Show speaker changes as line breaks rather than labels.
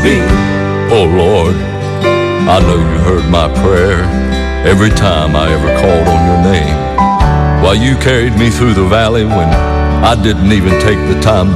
me.
Oh Lord, I know you heard my prayer every time I ever called on your name. While you carried me through the valley when I didn't even take the time